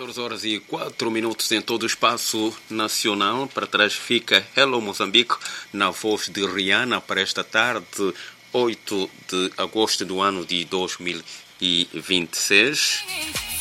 14 horas e 4 minutos em todo o espaço nacional. Para trás fica Hello Moçambique, na voz de Rihanna, para esta tarde, 8 de agosto do ano de 2026.